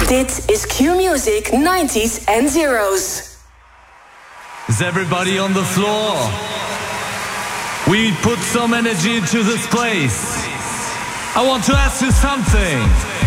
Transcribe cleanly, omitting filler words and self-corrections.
Dit is Q-Music 90s and Zeros. Is everybody on the floor? We put some energy into this place. I want to ask you something.